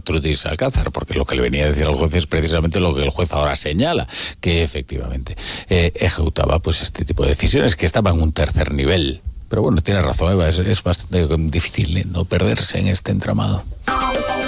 Gertrudis Alcázar, porque lo que le venía a decir al juez es precisamente lo que el juez ahora señala, que efectivamente ejecutaba pues este tipo de decisiones, que estaba en un tercer nivel. Pero bueno, tiene razón Eva, es bastante difícil no perderse en este entramado.